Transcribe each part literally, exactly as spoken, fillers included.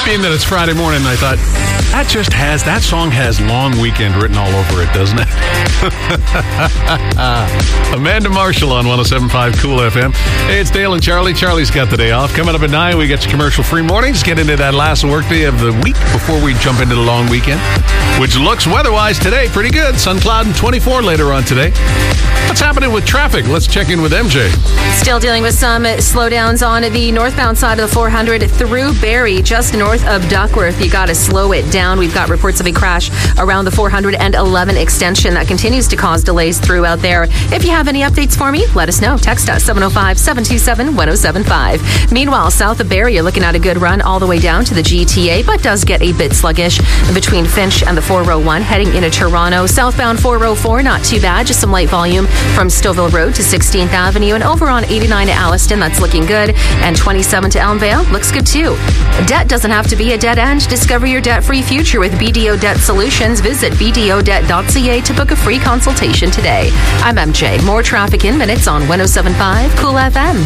Being that it's Friday morning, I thought, that just has, that song has Long Weekend written all over it, doesn't it? Amanda Marshall on one oh seven point five Cool F M. Hey, it's Dale and Charlie. Charlie's got the day off. Coming up at nine, we get your commercial-free mornings. Get into that last workday of the week before we jump into the long weekend, which looks weather-wise today pretty good. Sun cloud and twenty-four later on today. What's happening with traffic? Let's check in with M J. Still dealing with some slowdowns on the northbound side of the four hundred through Barrie, just north of Duckworth. You got to slow it down. We've got reports of a crash around the four hundred eleven extension that continues to cause delays throughout there. If you have any updates for me, let us know. Text us seven oh five, seven two seven, one oh seven five. Meanwhile, south of Barrie, you're looking at a good run all the way down to the G T A, but does get a bit sluggish between Finch and the four oh one heading into Toronto. Southbound four oh four, not too bad. Just some light volume from Stouffville Road to sixteenth Avenue, and over on eighty-nine to Alliston, that's looking good. And twenty-seven to Elmvale looks good too. Debt doesn't have to be a dead end. Discover your debt-free future with B D O Debt Solutions. Visit b d o debt dot c a to book a free consultation today. I'm M J. More traffic in minutes on one oh seven point five Cool F M.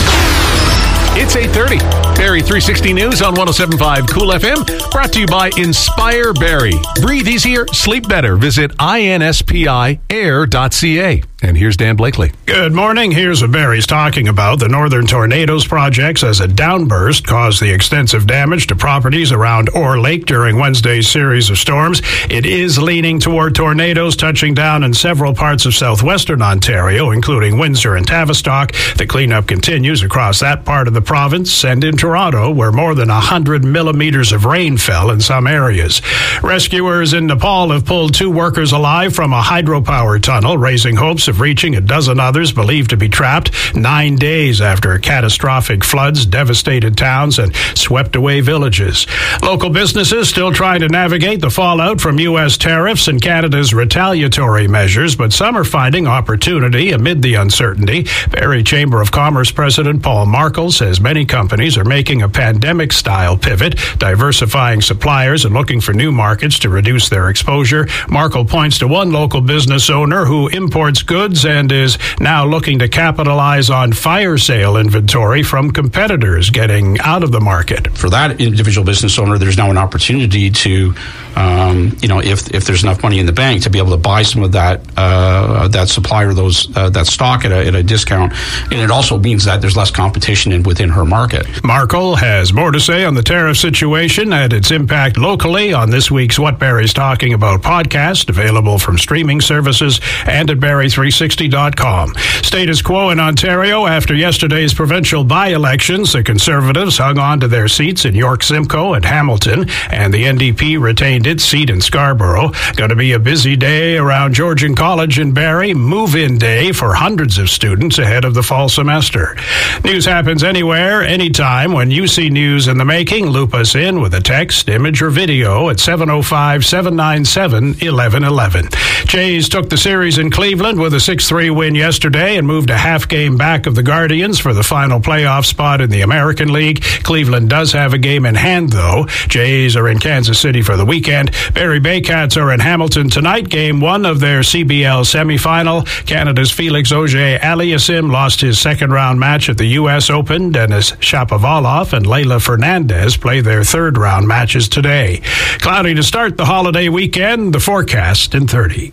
It's eight thirty. Barrie three sixty News on one oh seven point five Cool F M. Brought to you by Inspire Barrie. Breathe easier, sleep better. Visit I N S P I air dot c a. And here's Dan Blakely. Good morning. Here's what Barrie's talking about. The Northern Tornadoes project says a downburst caused the extensive damage to properties around Orr Lake during Wednesday's series of storms. It is leaning toward tornadoes touching down in several parts of southwestern Ontario, including Windsor and Tavistock. The cleanup continues across that part of the province and in Toronto, where more than one hundred millimeters of rain fell in some areas. Rescuers in Nepal have pulled two workers alive from a hydropower tunnel, raising hopes of reaching a dozen others believed to be trapped nine days after catastrophic floods devastated towns and swept away villages. Local businesses still trying to navigate the fallout from U S tariffs and Canada's retaliatory measures, but some are finding opportunity amid the uncertainty. Barrie Chamber of Commerce President Paul Markle says many companies are making a pandemic-style pivot, diversifying suppliers and looking for new markets to reduce their exposure. Markle points to one local business owner who imports goods and is now looking to capitalize on fire sale inventory from competitors getting out of the market. For that individual business owner, there's now an opportunity to, um, you know, if if there's enough money in the bank to be able to buy some of that uh, that supplier, those uh, that stock at a, at a discount, and it also means that there's less competition in, within her market. Markle has more to say on the tariff situation and its impact locally on this week's What Barrie's Talking About podcast, available from streaming services and at Barrie three sixty dot com. Status quo in Ontario after yesterday's provincial by-elections. The Conservatives hung on to their seats in York Simcoe and Hamilton, and the N D P retained its seat in Scarborough. Going to be a busy day around Georgian College in Barrie. Move-in day for hundreds of students ahead of the fall semester. News happens anywhere, anytime. When you see news in the making, loop us in with a text, image, or video at seven oh five, seven nine seven, eleven eleven. Jays took the series in Cleveland with a six three win yesterday and moved a half game back of the Guardians for the final playoff spot in the American League. Cleveland does have a game in hand, though. Jays are in Kansas City for the weekend. Barrie Baycats are in Hamilton tonight, game one of their C B L semifinal. Canada's Felix Auger-Aliassime lost his second-round match at the U S Open. Denis Shapovalov and Leylah Fernandez play their third-round matches today. Cloudy to start the holiday weekend. The forecast in thirty.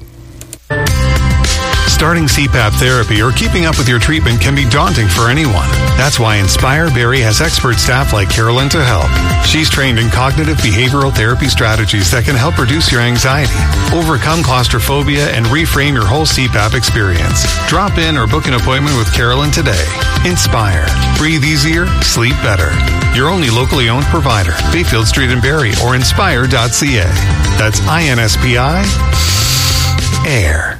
Starting C PAP therapy or keeping up with your treatment can be daunting for anyone. That's why Inspire Barrie has expert staff like Carolyn to help. She's trained in cognitive behavioral therapy strategies that can help reduce your anxiety, overcome claustrophobia, and reframe your whole C PAP experience. Drop in or book an appointment with Carolyn today. Inspire. Breathe easier, sleep better. Your only locally owned provider, Bayfield Street in Barrie or inspire dot c a. That's I N S P I, A I R.